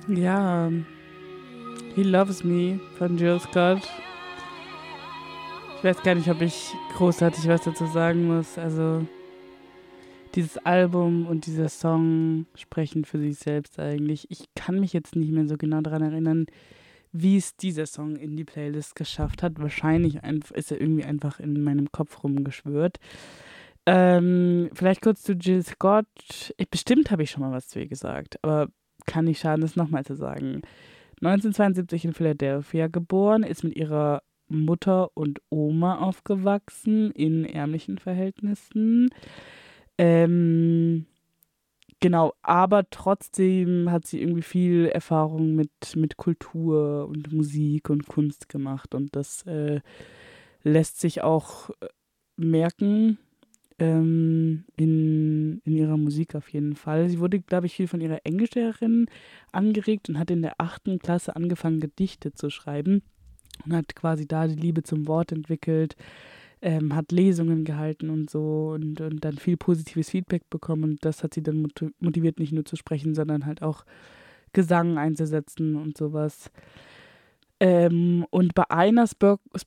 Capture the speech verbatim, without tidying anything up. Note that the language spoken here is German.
Ja, He Loves Me von Jill Scott. Ich weiß gar nicht, ob ich großartig was dazu sagen muss. Also dieses Album und dieser Song sprechen für sich selbst eigentlich. Ich kann mich jetzt nicht mehr so genau daran erinnern, wie es dieser Song in die Playlist geschafft hat. Wahrscheinlich einf- ist er irgendwie einfach in meinem Kopf rumgeschwirrt. Ähm, vielleicht kurz zu Jill Scott. Ich, bestimmt habe ich schon mal was zu ihr gesagt, aber kann nicht schaden, das nochmal zu sagen. neunzehnhundertzweiundsiebzig in Philadelphia geboren, ist mit ihrer Mutter und Oma aufgewachsen in ärmlichen Verhältnissen. Ähm, genau, aber trotzdem hat sie irgendwie viel Erfahrung mit, mit Kultur und Musik und Kunst gemacht und das äh, lässt sich auch äh, merken ähm, in, in ihrer Musik auf jeden Fall. Sie wurde, glaube ich, viel von ihrer Englischlehrerin angeregt und hat in der achten Klasse angefangen, Gedichte zu schreiben und hat quasi da die Liebe zum Wort entwickelt, ähm, hat Lesungen gehalten und so und, und dann viel positives Feedback bekommen und das hat sie dann moti- motiviert, nicht nur zu sprechen, sondern halt auch Gesang einzusetzen und sowas. Ähm, und bei einer Spo